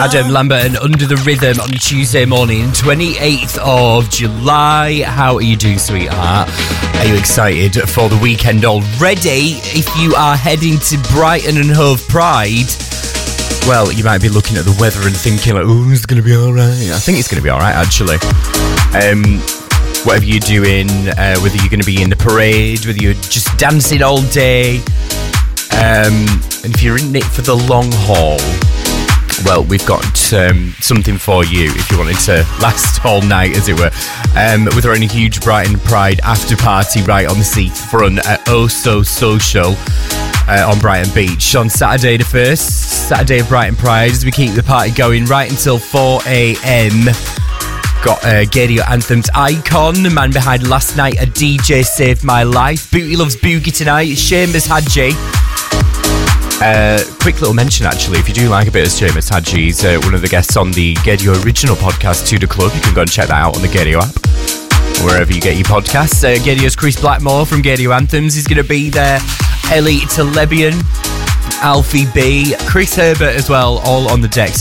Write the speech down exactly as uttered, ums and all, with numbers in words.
Adam Lambert and Under the Rhythm on Tuesday morning, twenty-eighth of July. How are you doing, sweetheart? Are you excited for the weekend already? If you are heading to Brighton and Hove Pride, well, you might be looking at the weather and thinking, like, oh, it's going to be all right. I think it's going to be all right, actually. Um, whatever you're doing, uh, whether you're going to be in the parade, whether you're just dancing all day, um, and if you're in it for the long haul, well, we've got um, something for you if you wanted to last all night, as it were. Um, we're throwing a huge Brighton Pride after party right on the seafront at Oh So Social uh, on Brighton Beach on Saturday the first, Saturday of Brighton Pride, as we keep the party going right until four a.m. Got uh, Gadio Anthems icon, the man behind Last Night a D J Saved My Life. Booty Loves Boogie tonight, Seamus Hadji. Uh, quick little mention, actually, if you do like a bit of Seamus Hadji, he's uh, one of the guests on the Gadio original podcast, To The Club. You can go and check that out on the Gadio app, wherever you get your podcasts. Uh, Gadio's Chris Blackmore from Gadio Anthems is going to be there. Ellie Telebian, Alfie B, Chris Herbert as well, all on the decks.